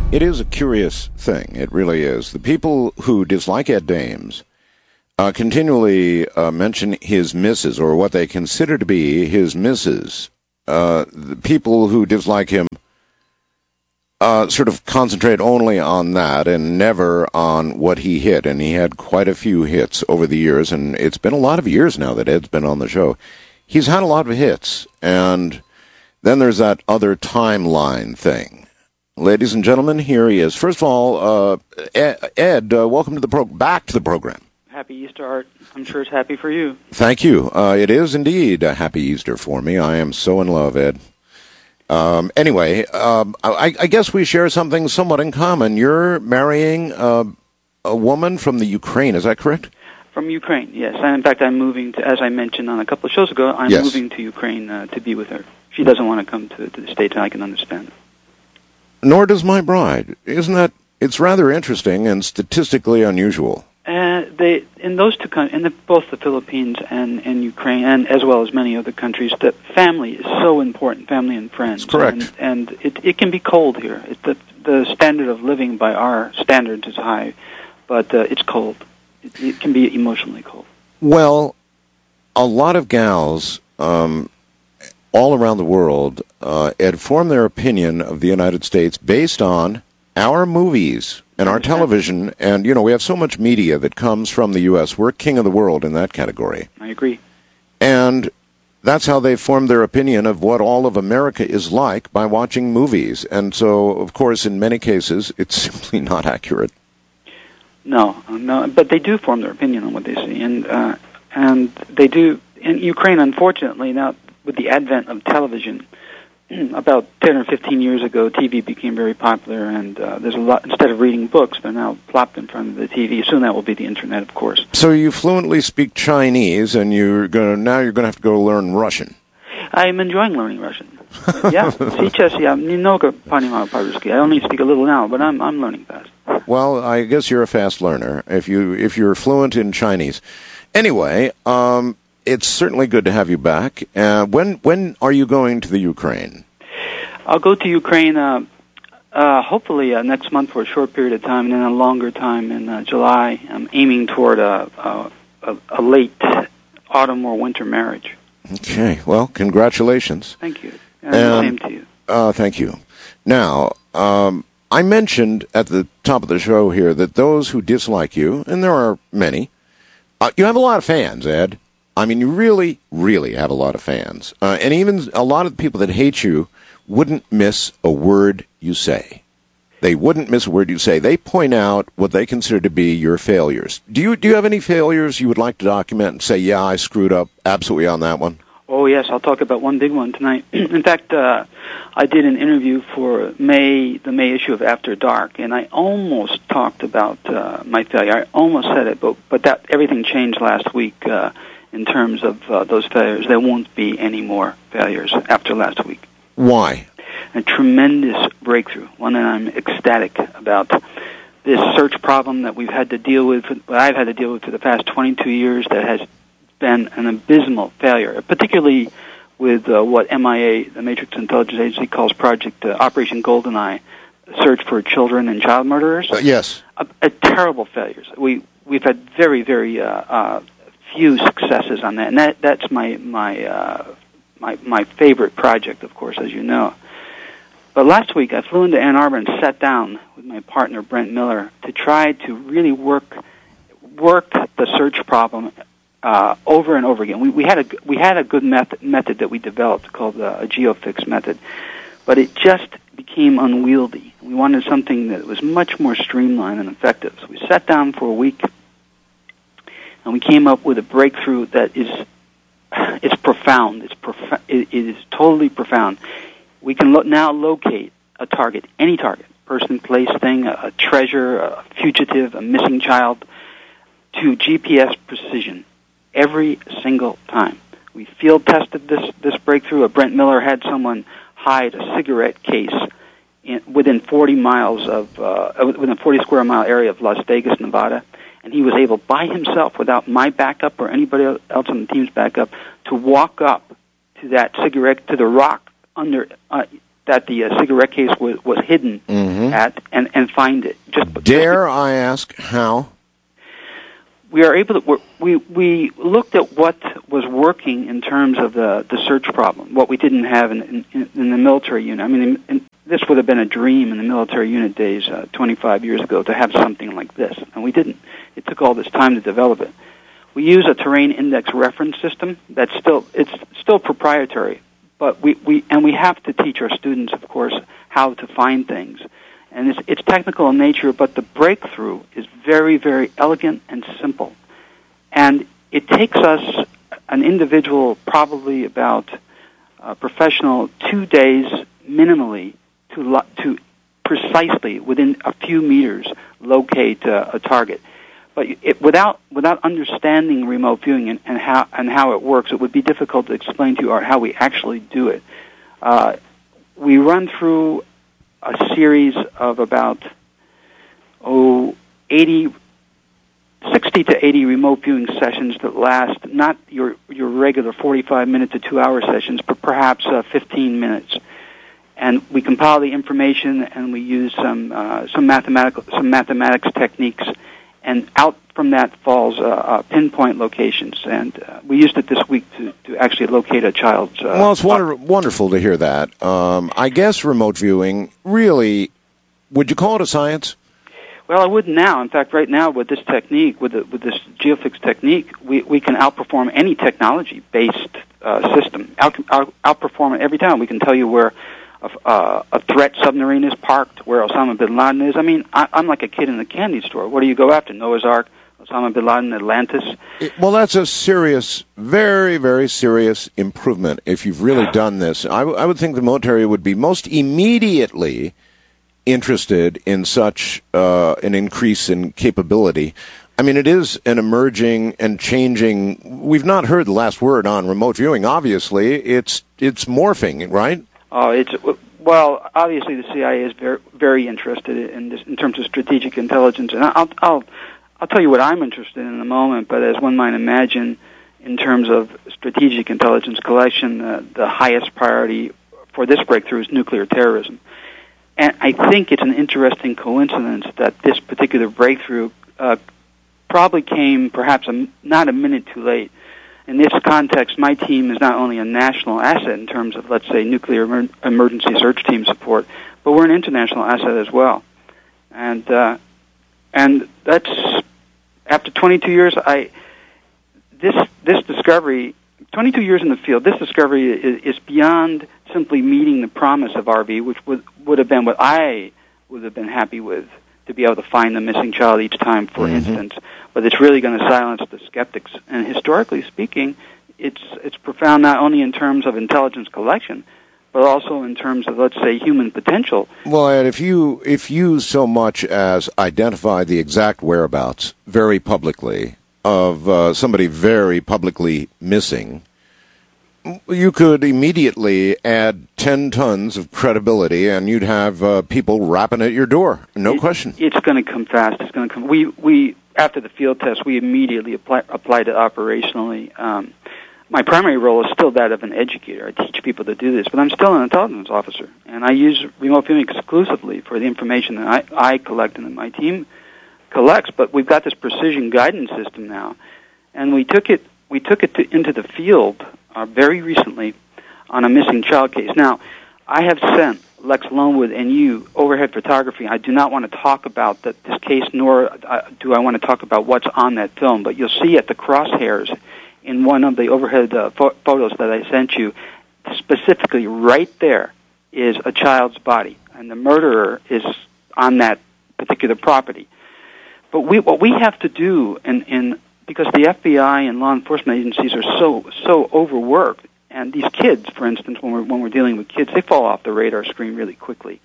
It is a curious thing. It really is. The people who dislike Ed Dames continually mention his misses, or what they consider to be his misses. The people who dislike him sort of concentrate only on that and never on what he hit. And he had quite a few hits over the years, and it's been a lot of years now that Ed's been on the show. He's had a lot of hits, and then there's that other timeline thing. Ladies and gentlemen, here he is. First of all, Ed, welcome to back to the program. Happy Easter, Art. I'm sure it's happy for you. Thank you. It is indeed a happy Easter for me. I am so in love, Ed. Anyway, I guess we share something somewhat in common. You're marrying a woman from the Ukraine, is that correct? From Ukraine, yes. And in fact, I'm moving to, as I mentioned on a couple of shows ago, I'm moving to Ukraine to be with her. She doesn't want to come to the States, and I can understand it. Nor does my bride. Isn't that? It's rather interesting and statistically unusual. They in those two countries, both the Philippines and Ukraine, and as well as many other countries, that family is so important. Family and friends. That's correct. And it can be cold here. The standard of living by our standards is high, but it's cold. It can be emotionally cold. Well, a lot of gals all around the world had formed their opinion of the United States based on our movies and our television. And, you know, we have so much media that comes from the U.S. We're king of the world in that category. I agree. And that's how they formed their opinion of what all of America is like by watching movies. And so, of course, in many cases, it's simply not accurate. No, but they do form their opinion on what they see. And they do. In Ukraine, unfortunately, now, with the advent of television, about 10 or 15 years ago, TV became very popular, and there's a lot. Instead of reading books, they're now plopped in front of the TV. Soon that will be the internet, of course. So you fluently speak Chinese, and you're going to have to go learn Russian. I'm enjoying learning Russian. Yeah, сейчас я немного понимаю по-русски. I only speak a little now, but I'm learning fast. Well, I guess you're a fast learner if you're fluent in Chinese. Anyway, it's certainly good to have you back. When are you going to the Ukraine? I'll go to Ukraine hopefully next month for a short period of time, and then a longer time in July. I'm aiming toward a late autumn or winter marriage. Okay. Well, congratulations. Thank you. And the same to you. Thank you. Now, I mentioned at the top of the show here that those who dislike you, and there are many, you have a lot of fans, Ed. I mean, you really, really have a lot of fans. And even a lot of the people that hate you wouldn't miss a word you say. They wouldn't miss a word you say. They point out what they consider to be your failures. Do you have any failures you would like to document and say, yeah, I screwed up absolutely on that one? Oh, yes, I'll talk about one big one tonight. In fact, I did an interview for the May issue of After Dark, and I almost talked about my failure. I almost said it, but that everything changed last week in terms of those failures. There won't be any more failures after last week. Why? A tremendous breakthrough, one that I'm ecstatic about. This search problem that I've had to deal with for the past 22 years that has been an abysmal failure, particularly with what MIA, the Matrix Intelligence Agency, calls Project Operation GoldenEye, search for children and child murderers. Yes. A terrible failures. We've had very, very few successes on that, and that's my favorite project, of course, as you know. But last week I flew into Ann Arbor and sat down with my partner Brent Miller to try to really work the search problem over and over again. We had a good method that we developed called a geofix method, but it just became unwieldy. We wanted something that was much more streamlined and effective. So we sat down for a week, and we came up with a breakthrough that it's profound. It is totally profound. We can now locate a target, any target, person, place, thing, a treasure, a fugitive, a missing child, to GPS precision every single time. We field tested this breakthrough. Brent Miller had someone hide a cigarette case within 40 square mile area of Las Vegas, Nevada, and he was able by himself, without my backup or anybody else on the team's backup, to walk up to that cigarette, to the rock under that the cigarette case was hidden at and find it. Dare I ask how? We are able to. We looked at what was working in terms of the search problem, what we didn't have in the military unit. I mean, this would have been a dream in the military unit days 25 years ago to have something like this, and we didn't. It took all this time to develop it. We use a terrain index reference system that's still proprietary, but we have to teach our students, of course, how to find things. And it's technical in nature, but the breakthrough is very, very elegant and simple. And it takes us, an individual, probably about a professional, 2 days minimally to precisely, within a few meters, locate a target. But without understanding remote viewing and how it works, it would be difficult to explain to you how we actually do it. We run through a series of about 60 to 80 remote viewing sessions that last not your regular 45-minute to 2-hour sessions, but perhaps 15 minutes. And we compile the information, and we use some mathematics techniques, and out from that falls pinpoint locations. And we used it this week to actually locate a child's... well, it's wonderful to hear that. I guess remote viewing, really, would you call it a science? Well, I wouldn't now. In fact, right now, with this technique, with this GeoFix technique, we can outperform any technology-based system. Outperform it every time. We can tell you where a threat submarine is parked, where Osama bin Laden is. I mean, I'm like a kid in a candy store. What do you go after? Noah's Ark, Osama bin Laden, Atlantis? Well, that's a serious, very, very serious improvement if you've really done this. I would think the military would be most immediately interested in such an increase in capability. I mean, it is an emerging and changing... We've not heard the last word on remote viewing, obviously. It's morphing, right? Well, obviously the CIA is very, very interested in this in terms of strategic intelligence, and I'll tell you what I'm interested in a moment. But as one might imagine, in terms of strategic intelligence collection, the highest priority for this breakthrough is nuclear terrorism. And I think it's an interesting coincidence that this particular breakthrough probably came perhaps not a minute too late. In this context, my team is not only a national asset in terms of, let's say, nuclear emergency search team support, but we're an international asset as well. And that's, after 22 years, this discovery, 22 years in the field, this discovery is beyond simply meeting the promise of RV, which would have been what I would have been happy with, to be able to find the missing child each time, for instance. But it's really going to silence the skeptics. And historically speaking, it's profound not only in terms of intelligence collection, but also in terms of, let's say, human potential. Well, Ed, if you so much as identify the exact whereabouts very publicly of somebody very publicly missing, you could immediately add 10 tons of credibility, and you'd have people rapping at your door. No question. It's going to come fast. It's going to come. We after the field test, we immediately applied it operationally. My primary role is still that of an educator. I teach people to do this, but I'm still an intelligence officer, and I use remote viewing exclusively for the information that I collect and that my team collects. But we've got this precision guidance system now, and we took it into the field very recently on a missing child case. Now, I have sent Lex Lonewood and you overhead photography. I do not want to talk about this case, nor do I want to talk about what's on that film, but you'll see at the crosshairs in one of the overhead photos that I sent you, specifically right there is a child's body, and the murderer is on that particular property. But what we have to do, because the FBI and law enforcement agencies are so overworked, and these kids, for instance, when we're dealing with kids, they fall off the radar screen really quickly.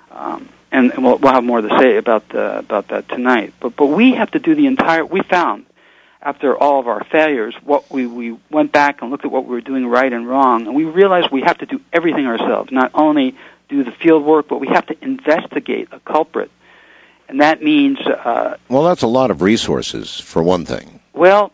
And we'll have more to say about that tonight. But we have to do we found, after all of our failures, we went back and looked at what we were doing right and wrong, and we realized we have to do everything ourselves, not only do the field work, but we have to investigate a culprit. And that means... well, that's a lot of resources, for one thing. Well,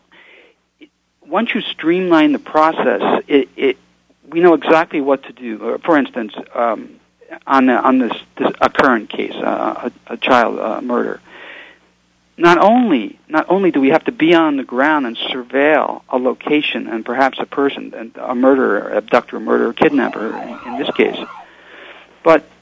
once you streamline the process, we know exactly what to do. For instance, on this a current case, a child murder. Not only do we have to be on the ground and surveil a location and perhaps a person, a murderer, abductor, murderer, kidnapper in this case, but